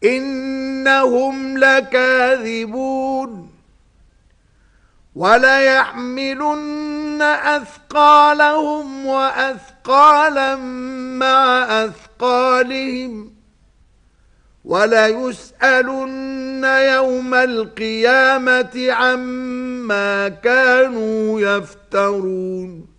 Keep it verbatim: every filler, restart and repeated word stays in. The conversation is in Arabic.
إنهم لكاذبون وليحملن أثقالهم وأثقالا مع أثقالهم وليسألن يوم القيامة عما كانوا يفترون